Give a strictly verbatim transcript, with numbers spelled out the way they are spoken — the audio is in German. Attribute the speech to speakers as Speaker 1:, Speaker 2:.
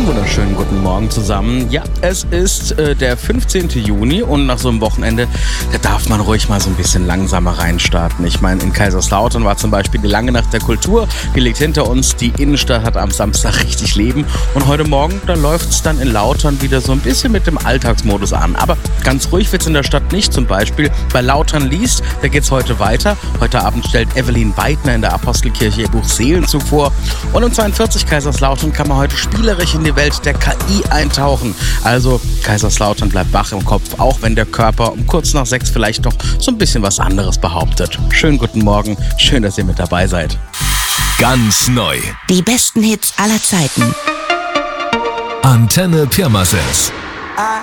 Speaker 1: Einen wunderschönen guten Morgen zusammen. Ja, es ist äh, der fünfzehnten Juni und nach so einem Wochenende, da darf man ruhig mal so ein bisschen langsamer reinstarten. Ich meine, in Kaiserslautern war zum Beispiel die lange Nacht der Kultur, die liegt hinter uns. Die Innenstadt hat am Samstag richtig Leben und heute Morgen, da läuft es dann in Lautern wieder so ein bisschen mit dem Alltagsmodus an. Aber ganz ruhig wird es in der Stadt nicht. Zum Beispiel bei Lautern liest, da geht es heute weiter. Heute Abend stellt Evelyn Weidner in der Apostelkirche ihr Buch Seelenzug vor. Und um zweiundvierzig Kaiserslautern kann man heute spielerisch in die Welt der K I eintauchen. Also Kaiserslautern bleibt wach im Kopf, auch wenn der Körper um kurz nach sechs vielleicht noch so ein bisschen was anderes behauptet. Schönen guten Morgen, schön, dass ihr mit dabei seid.
Speaker 2: Ganz neu.
Speaker 3: Die besten Hits aller Zeiten.
Speaker 2: Antenne Pirmasens.
Speaker 4: I